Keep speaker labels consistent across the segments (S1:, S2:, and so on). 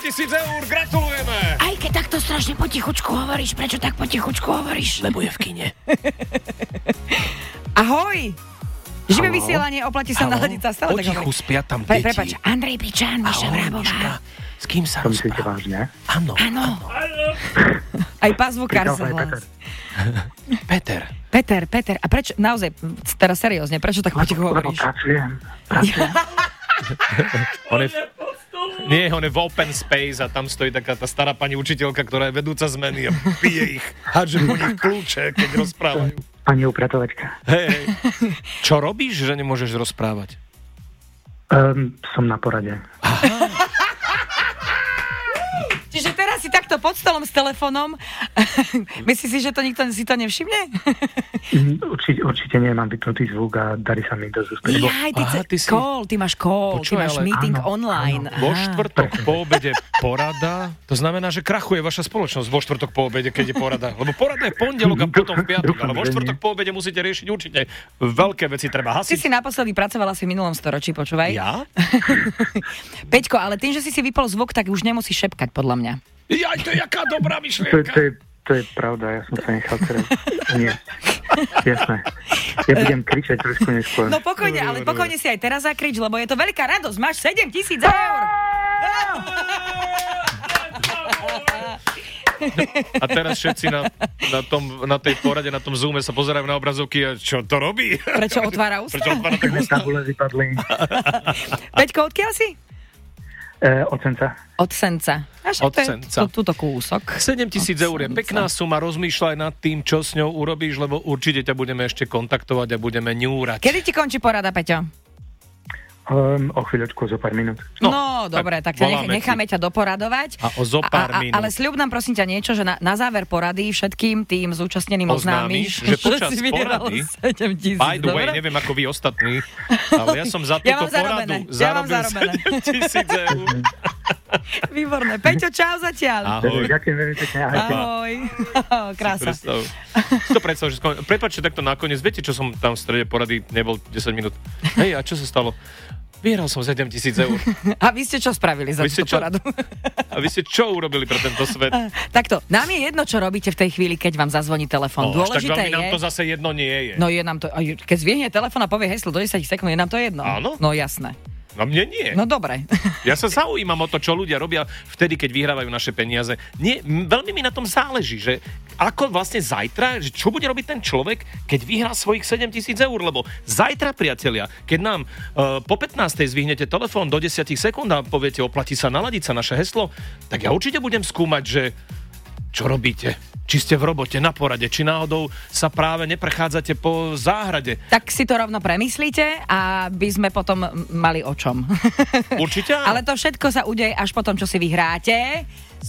S1: 000 eur, gratulujeme!
S2: Aj keď takto strašne potichučku hovoríš, prečo tak potichučku hovoríš?
S1: Lebo je v kine.
S2: Ahoj! Živé vysielanie, oplatí sa naladiť sa stále tak
S1: Potichu spia tam deti.
S2: Prepáč, Andrej Pičán, Miša Vrábová.
S1: S kým sa
S3: To myslíte
S1: rozpráva?
S3: vážne?
S1: Áno.
S2: Aj pazvukár sa
S3: Pritom aj
S2: hlás.
S1: Peter.
S2: Peter, a prečo, naozaj, teraz seriózne, prečo tak potichu hovoríš?
S3: Pracujem.
S1: On je v open space a tam stojí taká tá stará pani učiteľka, ktorá je vedúca zmeny a pije ich. Hádže po nich kľúče, keď rozprávajú.
S3: Pani upratovačka.
S1: Hej. Čo robíš, že nemôžeš rozprávať?
S3: Som na porade.
S2: Čiže teraz si takto pod stolom s telefónom. Myslíš si, že to nikto si to nevšimne?
S3: Určite nemám vypnutý zvuk a darí sa mi dosť úspešne.
S2: Ty máš call, ty máš meeting online.
S1: Vo štvrtok po obede porada, to znamená, že krachuje vaša spoločnosť vo štvrtok po obede, keď je porada. Lebo porada je v pondelok a potom v piatok, ale vo štvrtok po obede musíte riešiť určite veľké veci, treba
S2: Ty
S1: hasiť.
S2: si naposledy pracovala si v minulom storočí, počúvaj.
S1: Ja?
S2: Peťko, ale tým, že si vypol zvuk, tak už nemusíš šepkať, podľa mňa.
S1: Ja, to je jaká dobrá myšlienka.
S3: To je pravda, ja som sa nechal teraz. Nie. Jasné. Ja budem kričať trošku neskôr.
S2: No pokojne, ale pokojne si aj teraz zakrič, lebo je to veľká radosť. Máš 7 000 eur.
S1: A teraz všetci na tej porade, na tom Zoome sa pozerajú na obrazovky a čo to robí?
S2: Prečo otvára ústa?
S1: Prečo otvára tak ústa?
S3: Tabule vypadli.
S2: Peťko, odkiaľ si?
S3: Od Senca.
S2: Od Senca.
S1: Od Senca.
S2: Tuto kúsok.
S1: 7 000 eur je pekná suma, rozmýšľaj nad tým, čo s ňou urobíš, lebo určite ťa budeme ešte kontaktovať a budeme ňúrať.
S2: Kedy ti končí porada, Peťo?
S3: O chvíľočku, zo pár minút.
S2: No dobre, tak necháme ťa doporadovať.
S1: A o zo pár minút.
S2: Ale sľub nám prosím ťa niečo, že na záver porady všetkým tým zúčastneným oznámiš,
S1: že počas
S2: si vyhral
S1: porady,
S2: 7 000.
S1: by the way, neviem ako vy ostatní, ale ja som za túto poradu zarobil 7 000 eur.
S2: Výborné. Peťo, čau zatiaľ.
S1: Ahoj.
S3: Ďakujem veľmi pekne.
S2: Ahoj. Krása.
S1: Si to predstav, že prepáčte takto nakoniec. Viete, čo som tam v strede porady nebol 10 minút? Hej, a čo sa stalo? Vyhral som 7 000 eur.
S2: A vy ste čo spravili za túto poradu?
S1: A vy ste čo urobili pre tento svet?
S2: Takto, nám je jedno, čo robíte v tej chvíli, keď vám zazvoní telefón. Dôležité
S1: tak veľmi
S2: je...
S1: nám to zase jedno nie je.
S2: No je nám to... Keď zvihne telefón a povie heslo do 10 sekúnd, je nám to jedno.
S1: Áno?
S2: No jasné.
S1: No mne nie.
S2: No dobre.
S1: Ja sa zaujímam o to, čo ľudia robia vtedy, keď vyhrávajú naše peniaze. Veľmi mi na tom záleží, že ako vlastne zajtra, že čo bude robiť ten človek, keď vyhrá svojich 7 000 eur, lebo zajtra, priatelia, keď nám po 15. zvihnete telefón do 10 sekúnd a poviete, oplatí sa naladiť sa naše heslo, tak ja určite budem skúmať, že čo robíte. Či ste v robote, na porade, či náhodou sa práve neprechádzate po záhrade.
S2: Tak si to rovno premyslíte, aby sme potom mali o čom.
S1: Určite?
S2: Ale to všetko sa udeje až potom, čo si vyhráte.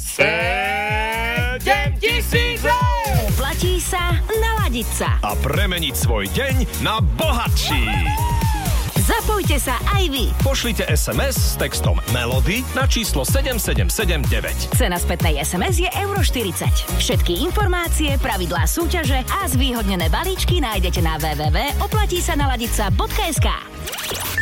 S1: 7 000 eur!
S4: Oplatí sa naladiť sa.
S5: A premeniť svoj deň na bohatší.
S4: Zapojte sa aj vy.
S5: Pošlite SMS s textom Melody na číslo 7779.
S4: Cena spätnej SMS je €40. Všetky informácie, pravidlá súťaže a zvýhodnené balíčky nájdete na www.oplatísanaladica.sk.